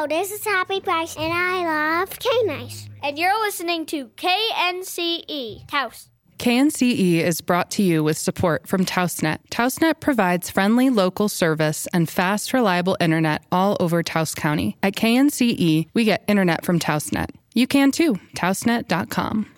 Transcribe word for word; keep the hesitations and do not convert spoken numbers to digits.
Hello, this is Happy Price, and I love K-Nice. And you're listening to K N C E, Taos. K N C E is brought to you with support from TaosNet. TaosNet provides friendly local service and fast, reliable internet all over Taos County. At K N C E, we get internet from TaosNet. You can too, taosnet dot com.